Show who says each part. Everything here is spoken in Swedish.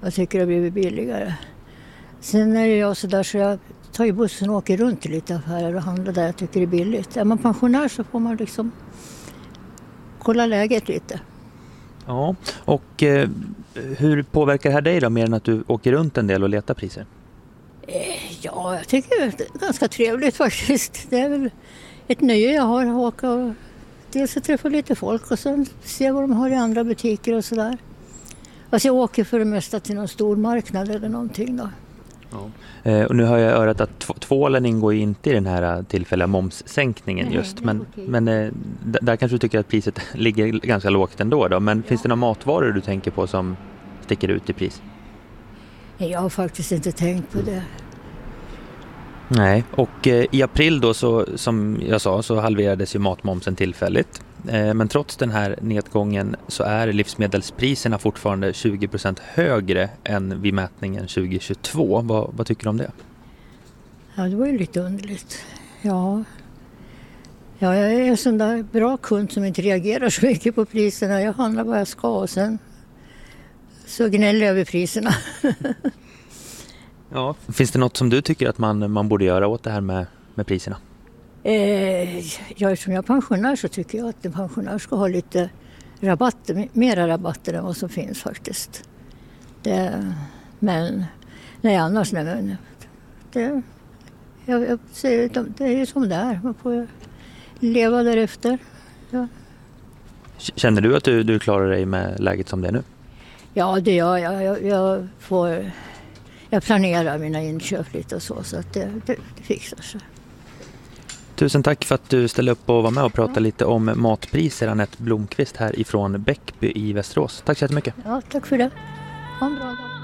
Speaker 1: Jag tycker det har blivit billigare. Sen är jag så där så jag tar ju bussen och åker runt i lite affärer och handlar där jag tycker det är billigt. Är man pensionär så får man liksom kolla läget lite.
Speaker 2: Ja, och hur påverkar det här dig då mer än att du åker runt en del och letar priser?
Speaker 1: Ja, jag tycker det är ganska trevligt faktiskt. Det är väl ett nöje jag har att åka och dels att träffa lite folk och sen se vad de har i andra butiker och sådär. Alltså jag åker för det mesta till någon stor marknad eller någonting då.
Speaker 2: Ja. Och nu har jag hört att tvålen ingår ju inte i den här tillfälliga momssänkningen. Nej, just. Men där kanske du tycker att priset ligger ganska lågt ändå då. Men finns det några matvaror du tänker på som sticker ut i pris?
Speaker 1: Jag har faktiskt inte tänkt på det.
Speaker 2: Nej, och i april då så, som jag sa, så halverades ju matmomsen tillfälligt. Men trots den här nedgången så är livsmedelspriserna fortfarande 20% högre än vid mätningen 2022. Vad tycker du om det?
Speaker 1: Ja, det var ju lite underligt. Ja, jag är en sån där bra kund som inte reagerar så mycket på priserna. Jag handlar vad jag ska och sen så gnäller jag över priserna.
Speaker 2: Ja. Finns det något som du tycker att man borde göra åt det här med priserna?
Speaker 1: Eftersom jag är pensionär så tycker jag att en pensionär ska ha lite rabatter, mera rabatter än vad som finns faktiskt. Men nej, annars nej, jag säger, det är ju som det är. Man får leva därefter. Ja.
Speaker 2: Känner du att du klarar dig med läget som det är nu?
Speaker 1: Ja, det gör jag. Jag planerar mina inköp lite och så att det fixar sig.
Speaker 2: Tusen tack för att du ställde upp och var med och pratade lite om matpriser. Anette Blomqvist här ifrån Bäckby i Västerås. Tack så jättemycket.
Speaker 1: Ja, tack för det. Ha en bra dag.